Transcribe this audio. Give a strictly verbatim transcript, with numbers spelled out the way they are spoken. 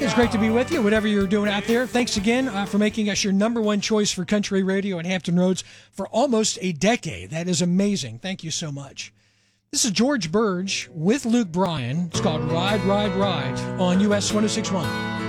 always great to be with you, whatever you're doing out there. Thanks again uh, for making us your number one choice for country radio in Hampton Roads for almost a decade. That is amazing. Thank you so much. This is George Burge with Luke Bryan. It's called Ride, Ride, Ride on U S one oh six point one.